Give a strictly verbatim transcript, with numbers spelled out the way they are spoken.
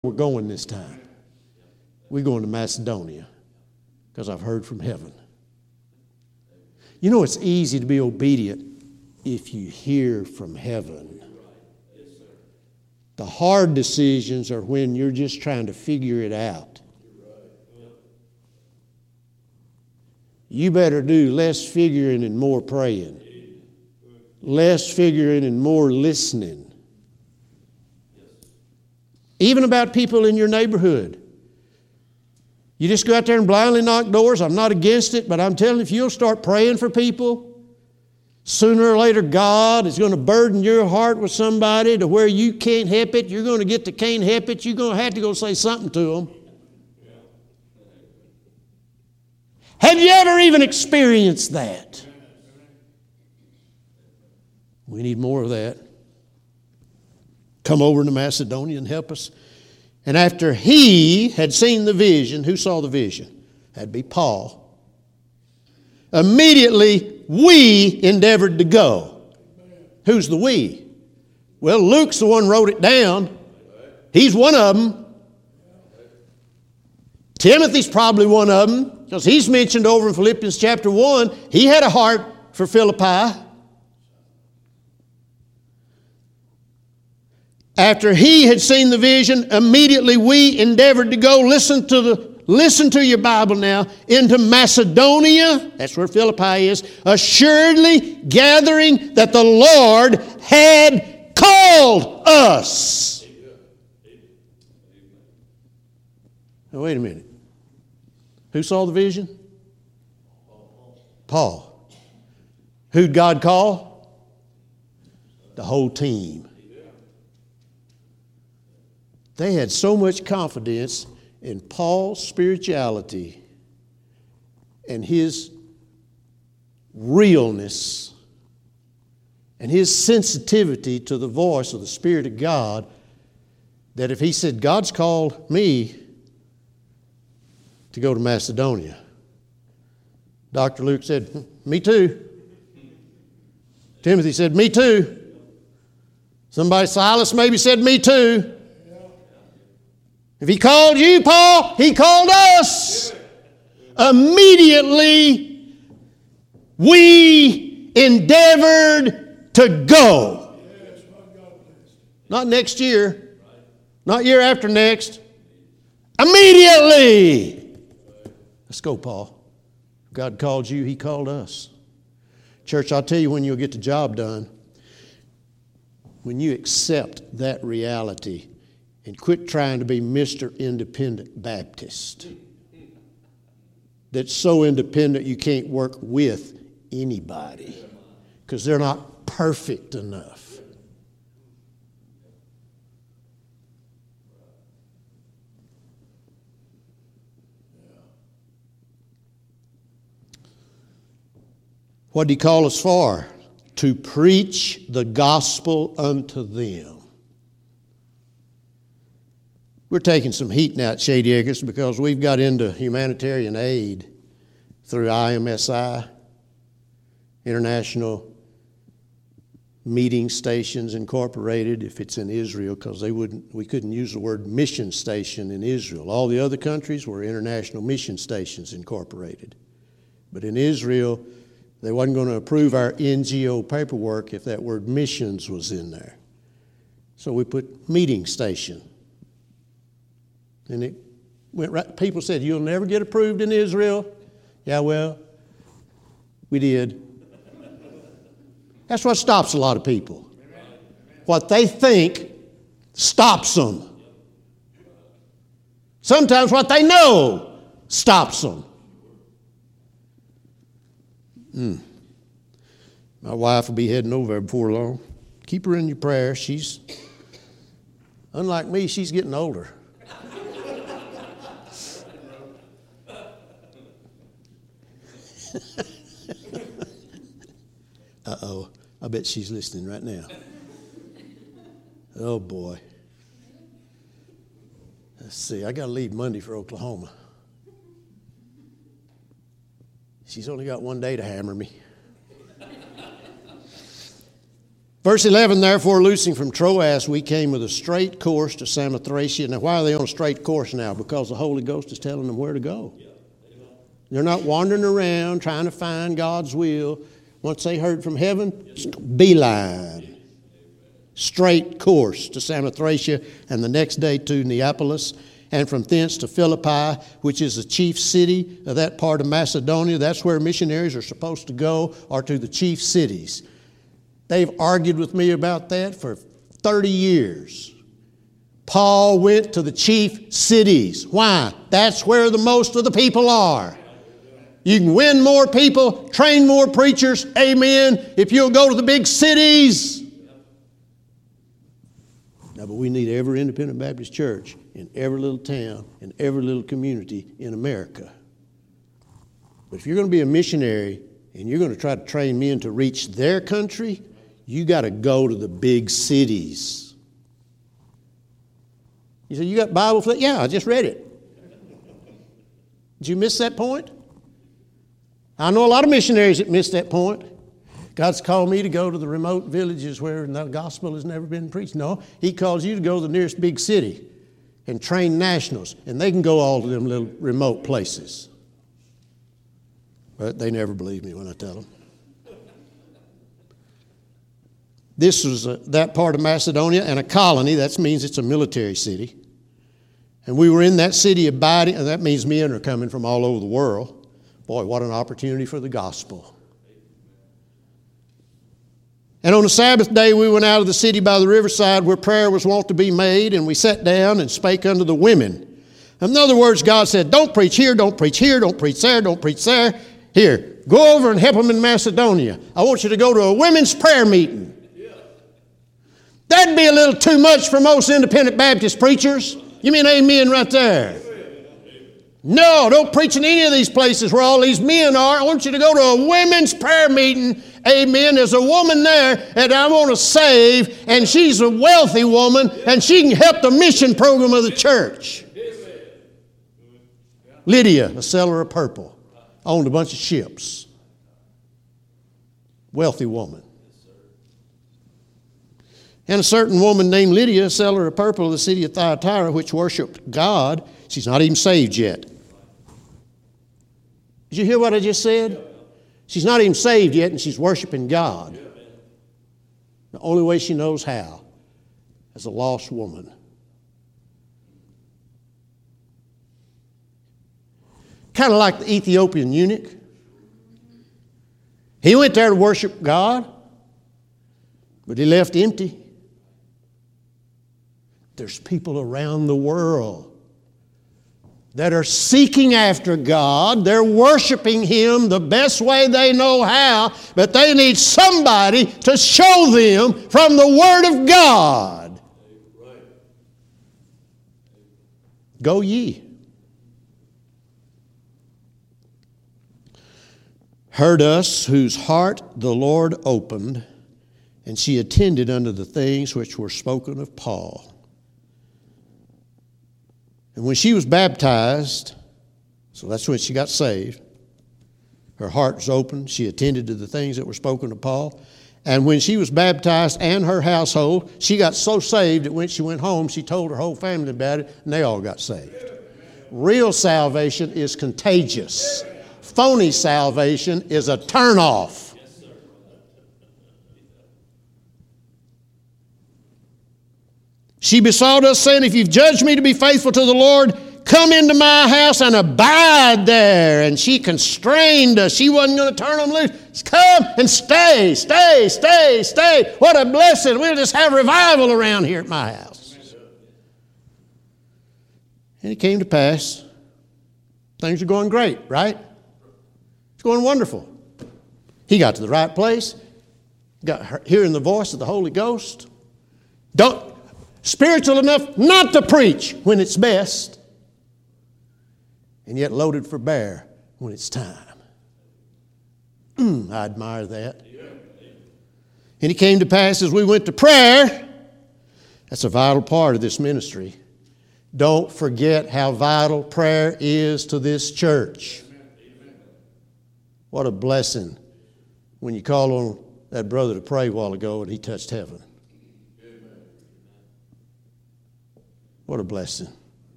we're going this time. We're going to Macedonia because I've heard from heaven. You know, it's easy to be obedient if you hear from heaven. The hard decisions are when you're just trying to figure it out. You better do less figuring and more praying. Less figuring and more listening. Even about people in your neighborhood. You just go out there and blindly knock doors. I'm not against it, but I'm telling you, if you'll start praying for people, sooner or later God is going to burden your heart with somebody to where you can't help it. You're going to get to can't help it. You're going to have to go say something to them. Have you ever even experienced that? We need more of that. Come over to Macedonia and help us. And after he had seen the vision, who saw the vision? That'd be Paul. Immediately we endeavored to go. Who's the we? Well, Luke's the one who wrote it down. He's one of them. Timothy's probably one of them because he's mentioned over in Philippians chapter one. He had a heart for Philippi. After he had seen the vision, immediately we endeavored to go. Listen to the listen to your Bible now. Into Macedonia, that's where Philippi is, assuredly gathering that the Lord had called us. Now wait a minute. Who saw the vision? Paul. Who'd God call? The whole team. They had so much confidence in Paul's spirituality and his realness and his sensitivity to the voice of the Spirit of God that if he said, God's called me to go to Macedonia, Doctor Luke said, me too. Timothy said, me too. Somebody, Silas, maybe said, me too. If he called you, Paul, he called us. Immediately, we endeavored to go. Not next year. Not year after next. Immediately. Let's go, Paul. God called you, he called us. Church, I'll tell you when you'll get the job done. When you accept that reality and quit trying to be Mister Independent Baptist. That's so independent you can't work with anybody because they're not perfect enough. What did he call us for? To preach the gospel unto them. We're taking some heat now at Shady Acres because we've got into humanitarian aid through I M S I, International Meeting Stations Incorporated, if it's in Israel, because they wouldn't, we couldn't use the word mission station in Israel. All the other countries were International Mission Stations Incorporated. But in Israel, they wasn't going to approve our N G O paperwork if that word missions was in there. So we put meeting station. And it went right. People said, you'll never get approved in Israel. Yeah, well, we did. That's what stops a lot of people. What they think stops them. Sometimes what they know stops them. Mm. My wife will be heading over there before long. Keep her in your prayers. She's, unlike me, she's getting older. Uh-oh, I bet she's listening right now. Oh, boy. Let's see, I got to leave Monday for Oklahoma. She's only got one day to hammer me. Verse eleven, therefore, loosing from Troas, we came with a straight course to Samothracia. Now, why are they on a straight course now? Because the Holy Ghost is telling them where to go. They're not wandering around trying to find God's will. Once they heard from heaven, beeline. Straight course to Samothracia, and the next day to Neapolis, and from thence to Philippi, which is the chief city of that part of Macedonia. That's where missionaries are supposed to go, or to the chief cities. They've argued with me about that for thirty years. Paul went to the chief cities. Why? That's where the most of the people are. You can win more people, train more preachers, amen, if you'll go to the big cities. Now, but we need every independent Baptist church in every little town, in every little community in America. But if you're going to be a missionary and you're going to try to train men to reach their country, you got to go to the big cities. You say, you got Bible for that? Yeah, I just read it. Did you miss that point? I know a lot of missionaries that missed that point. God's called me to go to the remote villages where the gospel has never been preached. No, He calls you to go to the nearest big city and train nationals, and they can go all to them little remote places. But they never believe me when I tell them. This was a, that part of Macedonia, and a colony. That means it's a military city. And we were in that city abiding, and that means men are coming from all over the world. Boy, what an opportunity for the gospel. And on the Sabbath day, we went out of the city by the riverside where prayer was wont to be made, and we sat down and spake unto the women. In other words, God said, don't preach here, don't preach here, don't preach there, don't preach there. Here, go over and help them in Macedonia. I want you to go to a women's prayer meeting. That'd be a little too much for most independent Baptist preachers. You mean amen right there? No, don't preach in any of these places where all these men are. I want you to go to a women's prayer meeting. Amen. There's a woman there that I want to save, and she's a wealthy woman, and she can help the mission program of the church. Lydia, a seller of purple, owned a bunch of ships. Wealthy woman. And a certain woman named Lydia, a seller of purple of the city of Thyatira, which worshiped God. She's not even saved yet. Did you hear what I just said? She's not even saved yet, and she's worshiping God. The only way she knows how, as a lost woman. Kind of like the Ethiopian eunuch. He went there to worship God, but he left empty. There's people around the world that are seeking after God. They're worshiping Him the best way they know how, but they need somebody to show them from the Word of God. Go ye. Heard us, whose heart the Lord opened, and she attended unto the things which were spoken of Paul. And when she was baptized, so that's when she got saved, her heart was open. She attended to the things that were spoken to Paul. And when she was baptized and her household, she got so saved that when she went home, she told her whole family about it, and they all got saved. Real salvation is contagious. Phony salvation is a turnoff. She besought us, saying, if you've judged me to be faithful to the Lord, come into my house and abide there. And she constrained us. She wasn't going to turn them loose. Come and stay, stay, stay, stay. What a blessing. We'll just have revival around here at my house. And it came to pass. Things are going great, right? It's going wonderful. He got to the right place. Got her, hearing the voice of the Holy Ghost. Don't... Spiritual enough not to preach when it's best, and yet loaded for bear when it's time. Mm, I admire that. And it came to pass as we went to prayer, that's a vital part of this ministry. Don't forget how vital prayer is to this church. What a blessing when you call on that brother to pray a while ago, and he touched heaven. What a blessing.